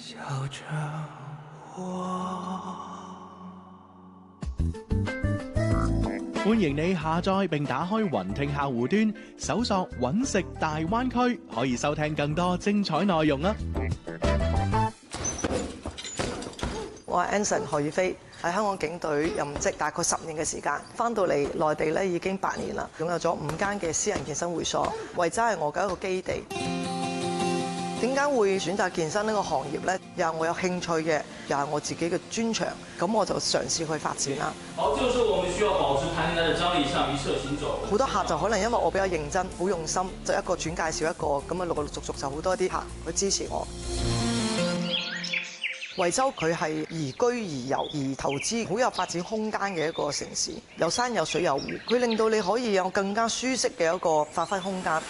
笑着我。 歡迎你下載並打開雲聽客戶端，搜索揾食大灣區，可以收聽更多精彩內容啊！ 我係 Anson 何宇飛，喺香港警隊任職大概10年嘅時間，翻到嚟內地咧已經8年啦，擁有咗5間嘅私人健身會所，維州係我嘅一個基地。點解會選擇健身呢個行業呢？又係我有興趣嘅，又係我自己嘅專長，咁我就嘗試去發展啦。 好，這個時候我們需要保持彈性的張力，上移射行走。 好多客就可能因為我比較認真、好用心，就一個轉介紹一個，咁啊陸陸續續就好多啲客去支持我。惠州佢係宜居宜遊宜投資，好有發展空間嘅一個城市，有山有水有湖，佢令到你可以有更加舒適嘅一個發揮空間。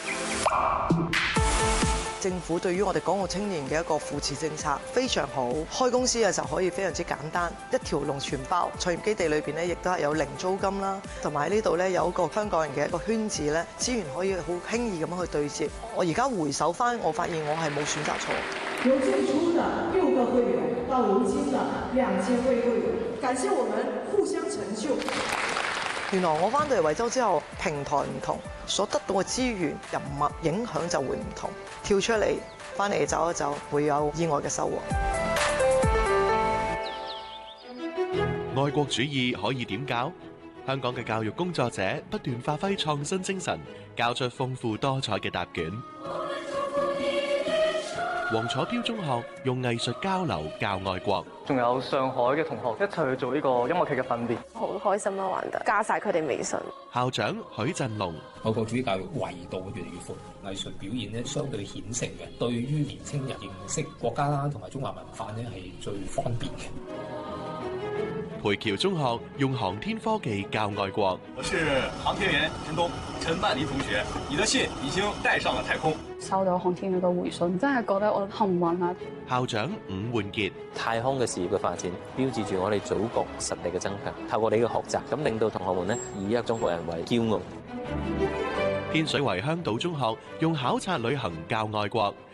政府對於我哋港澳青年嘅一個扶持政策非常好，開公司嘅時候可以非常之簡單，一條龍全包。創業基地裏邊咧，亦都係有零租金啦，同埋喺呢度咧有一個香港人嘅一個圈子咧，資源可以好輕易咁樣去對接。我而家回首翻，我發現我係冇選擇錯。 由最初的6個會員到如今的2000位會員，感謝我們互相成就。 原來我翻到嚟惠州之後，平台唔同，所得到嘅資源、人脈影響就會唔同。跳出嚟，翻嚟走一走，會有意外嘅收穫。 愛國主義可以點教？香港嘅教育工作者不斷發揮創新精神，交出豐富多彩嘅答卷。黃楚標中學用藝術交流教愛國， 仲有上海嘅同學一齊去做呢個音樂劇嘅訓練， 好開心啊！玩得加晒佢哋微信。 校長許振龍， 愛國主義教育維度越嚟越闊，藝術表現咧相對顯成嘅，對於年青人認識國家啦同埋中華文化咧係最方便嘅。 培僑中學用航天科技教愛國。 我是航天員陳曼妮同學，你的信已經帶上了太空。 收到航天嗰個回信，真係覺得我幸運啊！ 校長伍煥傑， 太空嘅事業嘅發展，標誌住我哋祖國實力嘅增強。透過你嘅學習，咁令到同學們呢以一個中國人為驕傲。 天水圍香島中學用考察旅行教愛國。